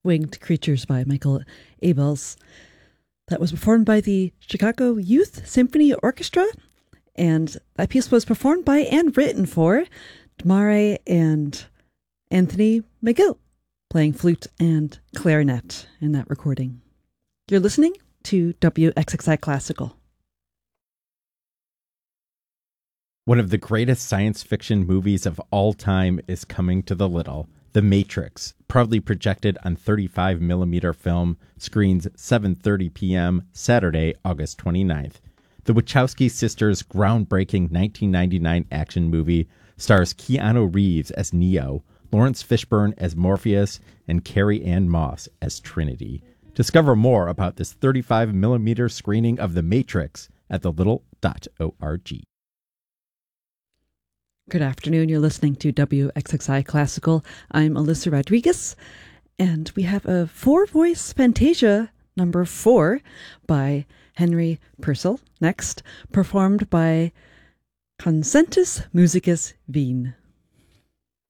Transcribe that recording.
Winged Creatures by Michael Abels. That was performed by the Chicago Youth Symphony Orchestra, and that piece was performed by and written for Damare and Anthony McGill, playing flute and clarinet in that recording. You're listening to WXXI Classical. One of the greatest science fiction movies of all time is coming to the Little. The Matrix, proudly projected on 35mm film, screens 7:30 p.m. Saturday, August 29th. The Wachowski sisters' groundbreaking 1999 action movie stars Keanu Reeves as Neo, Lawrence Fishburne as Morpheus, and Carrie Ann Moss as Trinity. Discover more about this 35mm screening of The Matrix at thelittle.org. Good afternoon. You're listening to WXXI Classical. I'm Alyssa Rodriguez, and we have a four-voice Fantasia number 4 by Henry Purcell next, performed by Concentus Musicus Wien.